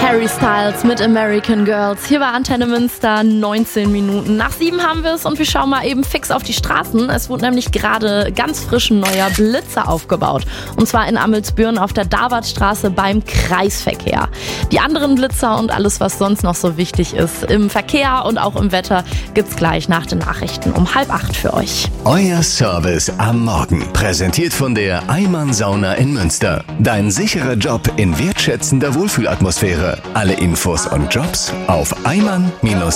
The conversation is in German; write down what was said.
Harry Styles mit American Girls. Hier bei Antenne Münster, 19 Minuten. Nach 7 haben wir es und wir schauen mal eben fix auf die Straßen. Es wurde nämlich gerade ganz frisch ein neuer Blitzer aufgebaut. Und zwar in Amelsbüren auf der Davartstraße beim Kreisverkehr. Die anderen Blitzer und alles, was sonst noch so wichtig ist im Verkehr und auch im Wetter, gibt's gleich nach den Nachrichten um 7:30 für euch. Euer Service am Morgen. Präsentiert von der Eimann Sauna in Münster. Dein sicherer Job in wertschätzender Wohlfühlatmosphäre. Alle Infos und Jobs auf eimann-sauna.de.